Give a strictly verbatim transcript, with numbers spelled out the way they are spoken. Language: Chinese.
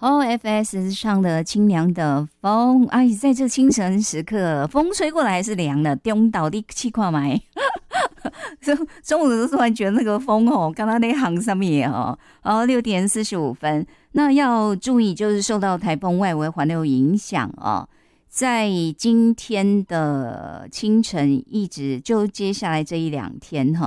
O F S 上的清凉的风，哎，在这清晨时刻，风吹过来还是凉的，中岛的气块买。中午的时候突然觉得那个风哦，刚刚那行上面哦，哦，六点四十五分，那要注意就是受到台风外围环流影响哦，在今天的清晨一直就接下来这一两天哈。